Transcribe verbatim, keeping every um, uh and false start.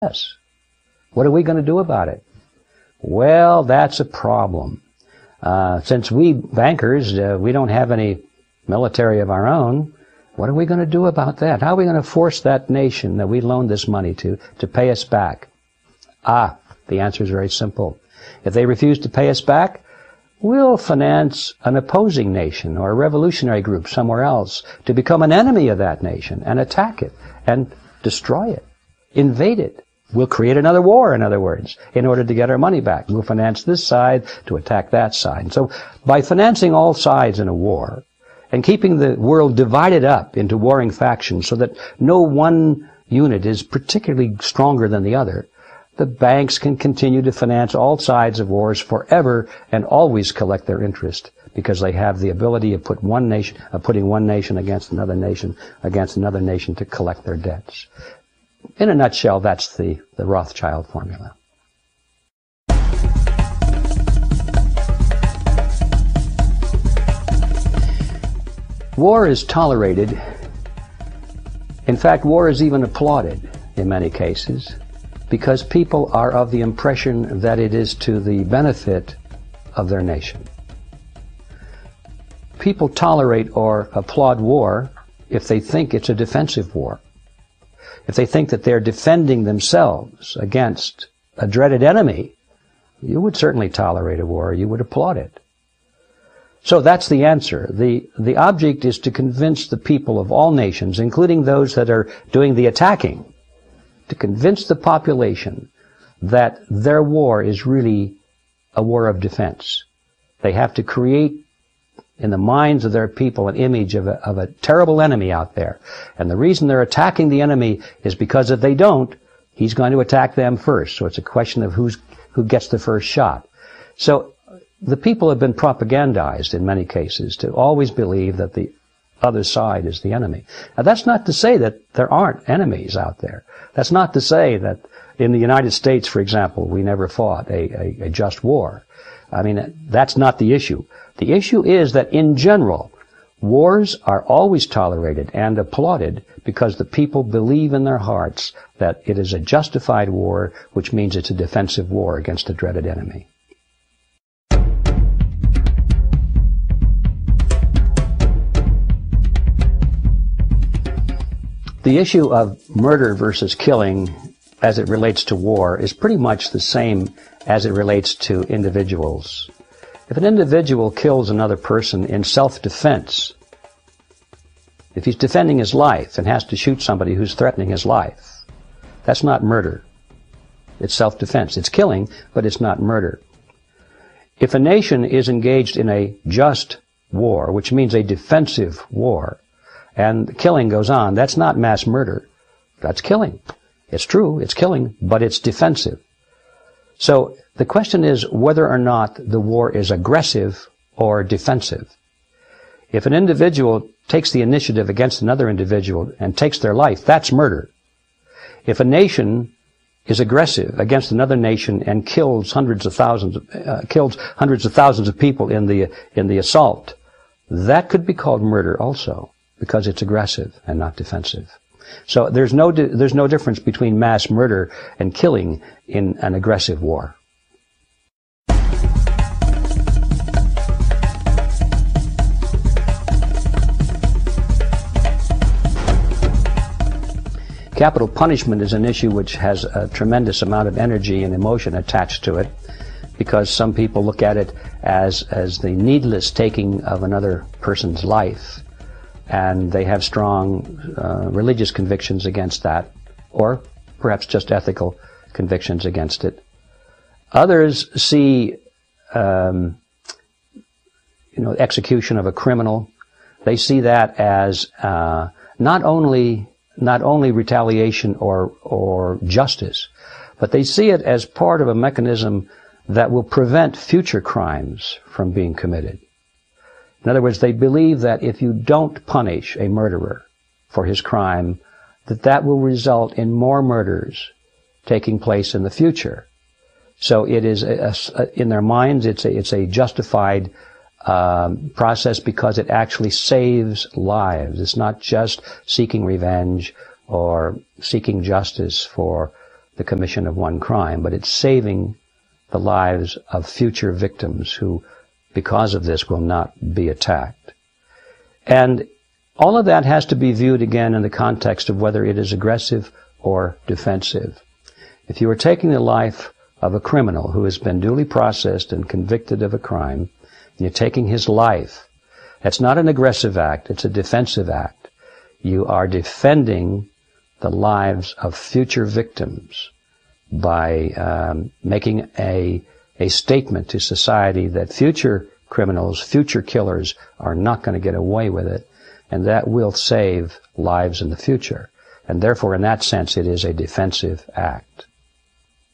Yes. What are we going to do about it? Well, that's a problem. Uh, since we bankers, uh, we don't have any military of our own, what are we going to do about that? How are we going to force that nation that we loaned this money to, to pay us back? Ah, the answer is very simple. If they refuse to pay us back, we'll finance an opposing nation or a revolutionary group somewhere else to become an enemy of that nation and attack it and destroy it, invade it. We'll create another war, in other words, in order to get our money back. We'll finance this side to attack that side. So by financing all sides in a war and keeping the world divided up into warring factions so that no one unit is particularly stronger than the other, the banks can continue to finance all sides of wars forever and always collect their interest because they have the ability of put one nation, of putting one nation against another nation, against another nation to collect their debts. In a nutshell, that's the, the Rothschild formula. War is tolerated. In fact, war is even applauded in many cases because people are of the impression that it is to the benefit of their nation. People tolerate or applaud war if they think it's a defensive war. If they think that they're defending themselves against a dreaded enemy, you would certainly tolerate a war. You would applaud it. So that's the answer. The, the object is to convince the people of all nations, including those that are doing the attacking, to convince the population that their war is really a war of defense. They have to create in the minds of their people an image of a, of a terrible enemy out there. And the reason they're attacking the enemy is because if they don't, he's going to attack them first. So it's a question of who's, who gets the first shot. So the people have been propagandized in many cases to always believe that the other side is the enemy. Now that's not to say that there aren't enemies out there. That's not to say that in the United States, for example, we never fought a, a, a just war. I mean, that's not the issue. The issue is that in general, wars are always tolerated and applauded because the people believe in their hearts that it is a justified war, which means it's a defensive war against a dreaded enemy. The issue of murder versus killing as it relates to war is pretty much the same as it relates to individuals. If an individual kills another person in self-defense, if he's defending his life and has to shoot somebody who's threatening his life, that's not murder. It's self-defense. It's killing, but it's not murder. If a nation is engaged in a just war, which means a defensive war, and killing goes on, that's not mass murder. That's killing. It's true, it's killing, but it's defensive. So the question is whether or not the war is aggressive or defensive. If an individual takes the initiative against another individual and takes their life, that's murder. If a nation is aggressive against another nation and kills hundreds of thousands, of, uh, kills hundreds of thousands of people in the in the assault, that could be called murder also, because it's aggressive and not defensive. So there's no di- there's no difference between mass murder and killing in an aggressive war. Capital punishment is an issue which has a tremendous amount of energy and emotion attached to it, because some people look at it as as the needless taking of another person's life. And they have strong uh, religious convictions against that, or perhaps just ethical convictions against it. Others see, um, you know, execution of a criminal. They see that as uh, not only not only retaliation or or justice, but they see it as part of a mechanism that will prevent future crimes from being committed. In other words, they believe that if you don't punish a murderer for his crime, that that will result in more murders taking place in the future. So it is, a, a, in their minds, it's a, it's a justified um, process because it actually saves lives. It's not just seeking revenge or seeking justice for the commission of one crime, but it's saving the lives of future victims who, because of this, will not be attacked. And all of that has to be viewed again in the context of whether it is aggressive or defensive. If you are taking the life of a criminal who has been duly processed and convicted of a crime, and you're taking his life, that's not an aggressive act, it's a defensive act. You are defending the lives of future victims by um, making a, a statement to society that future criminals, future killers are not going to get away with it, and that will save lives in the future. And therefore, in that sense, it is a defensive act.